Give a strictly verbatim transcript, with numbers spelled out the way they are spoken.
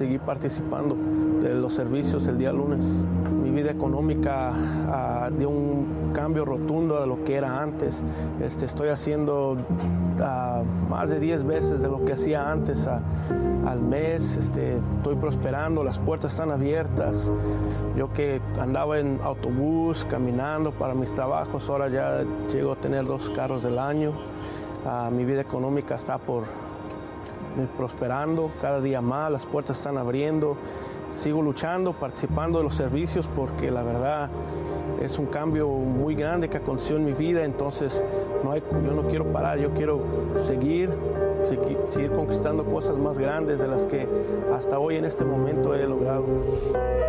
seguir participando de los servicios el día lunes. Mi vida económica uh, dio un cambio rotundo de lo que era antes. Este, estoy haciendo uh, más de diez veces de lo que hacía antes uh, al mes. Este, estoy prosperando, las puertas están abiertas. Yo que andaba en autobús, caminando para mis trabajos, ahora ya llego a tener dos carros del año. Uh, mi vida económica está por prosperando cada día más, las puertas están abriendo. Sigo luchando, participando de los servicios porque la verdad es un cambio muy grande que aconteció en mi vida, entonces no hay, yo no quiero parar, yo quiero seguir, seguir, seguir conquistando cosas más grandes de las que hasta hoy en este momento he logrado.